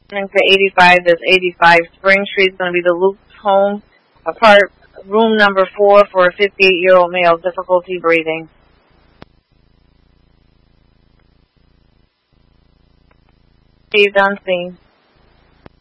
Turning to 85, there's 85 Spring Street. It's going to be the Luke's home, room number 4 for a 58-year-old male, difficulty breathing. Received on scene.